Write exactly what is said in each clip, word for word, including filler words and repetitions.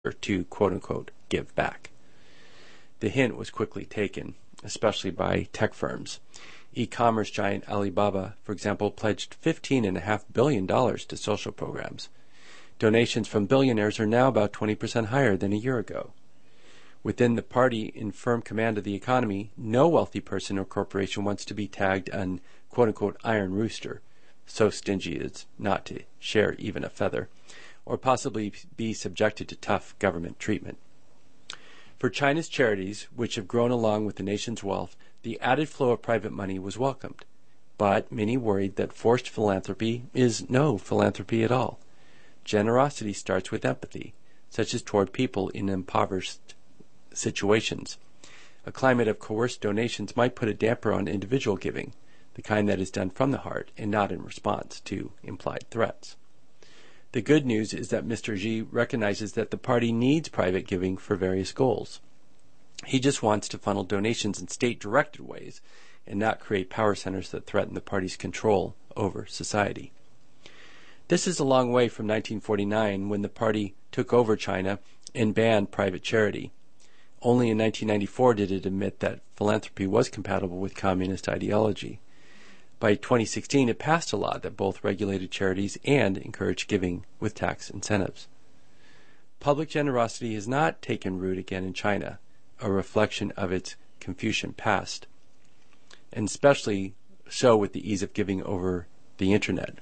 to quote-unquote give back. The hint was quickly taken, especially by tech firms. E-commerce giant Alibaba, for example, pledged fifteen point five billion dollars to social programs. Donations from billionaires are now about twenty percent higher than a year ago. Within the party in firm command of the economy, no wealthy person or corporation wants to be tagged an quote-unquote iron rooster, so stingy as not to share even a feather, or possibly be subjected to tough government treatment. For China's charities, which have grown along with the nation's wealth, the added flow of private money was welcomed. But many worried that forced philanthropy is no philanthropy at all. Generosity starts with empathy, such as toward people in impoverished situations. A climate of coerced donations might put a damper on individual giving, the kind that is done from the heart and not in response to implied threats. The good news is that Mister Xi recognizes that the party needs private giving for various goals. He just wants to funnel donations in state-directed ways and not create power centers that threaten the party's control over society. This is a long way from nineteen forty-nine, when the party took over China and banned private charity. Only in nineteen ninety-four did it admit that philanthropy was compatible with communist ideology. By twenty sixteen, it passed a law that both regulated charities and encouraged giving with tax incentives. Public generosity has not taken root again in China, a reflection of its Confucian past, and especially so with the ease of giving over the internet.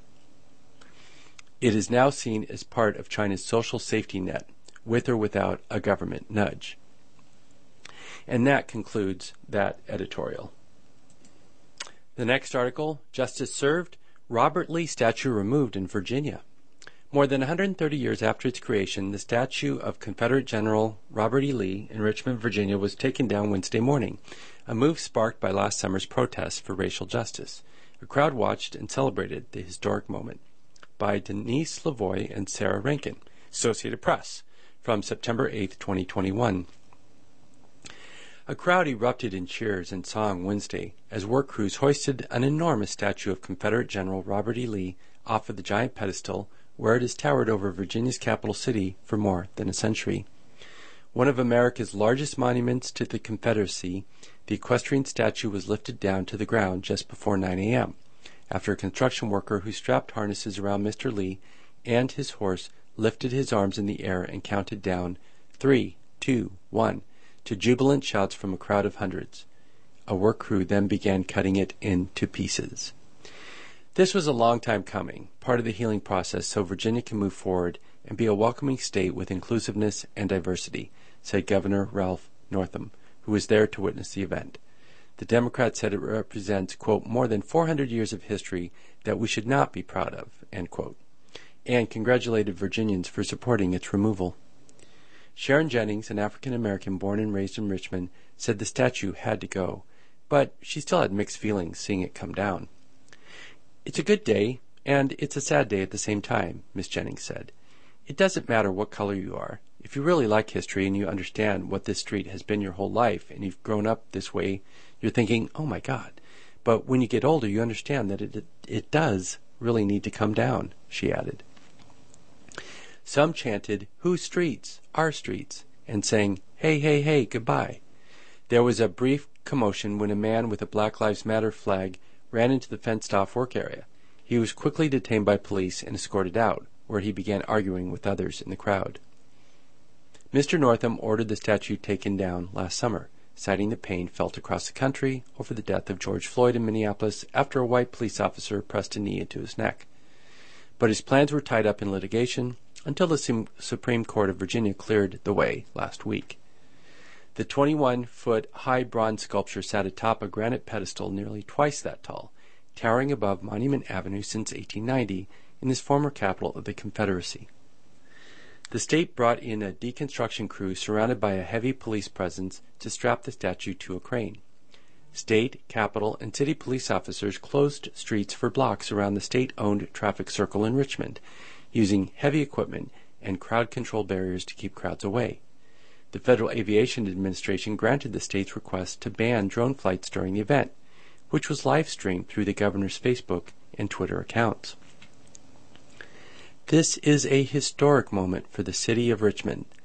It is now seen as part of China's social safety net, with or without a government nudge. And that concludes that editorial. The next article, Justice Served, Robert Lee Statue Removed in Virginia. More than one hundred thirty years after its creation, the statue of Confederate General Robert E. Lee in Richmond, Virginia was taken down Wednesday morning, a move sparked by last summer's protests for racial justice. A crowd watched and celebrated the historic moment. By Denise Lavoie and Sarah Rankin, Associated Press, from September eighth, twenty twenty-one. A crowd erupted in cheers and song Wednesday as work crews hoisted an enormous statue of Confederate General Robert E. Lee off of the giant pedestal where it has towered over Virginia's capital city for more than a century. One of America's largest monuments to the Confederacy, the equestrian statue was lifted down to the ground just before nine a.m. after a construction worker who strapped harnesses around Mister Lee and his horse lifted his arms in the air and counted down three, two, one, to jubilant shouts from a crowd of hundreds. A work crew then began cutting it into pieces. This was a long time coming, part of the healing process so Virginia can move forward and be a welcoming state with inclusiveness and diversity, said Governor Ralph Northam, who was there to witness the event. The Democrat said it represents, quote, more than four hundred years of history that we should not be proud of, end quote, and congratulated Virginians for supporting its removal. Sharon Jennings, an African-American born and raised in Richmond, said the statue had to go, but she still had mixed feelings seeing it come down. It's a good day, and it's a sad day at the same time, Miss Jennings said. It doesn't matter what color you are. If you really like history and you understand what this street has been your whole life and you've grown up this way, you're thinking, oh my God. But when you get older, you understand that it, it, it does really need to come down, she added. Some chanted, whose streets? Our streets, and sang, hey, hey, hey, goodbye. There was a brief commotion when a man with a Black Lives Matter flag ran into the fenced-off work area. He was quickly detained by police and escorted out, where he began arguing with others in the crowd. Mister Northam ordered the statue taken down last summer, citing the pain felt across the country over the death of George Floyd in Minneapolis after a white police officer pressed a knee into his neck. But his plans were tied up in litigation until the Supreme Court of Virginia cleared the way last week. The twenty-one foot high bronze sculpture sat atop a granite pedestal nearly twice that tall, towering above Monument Avenue since eighteen ninety in this former capital of the Confederacy. The state brought in a deconstruction crew surrounded by a heavy police presence to strap the statue to a crane. State, Capitol, and city police officers closed streets for blocks around the state-owned traffic circle in Richmond, using heavy equipment and crowd control barriers to keep crowds away. The Federal Aviation Administration granted the state's request to ban drone flights during the event, which was live-streamed through the governor's Facebook and Twitter accounts. This is a historic moment for the city of Richmond,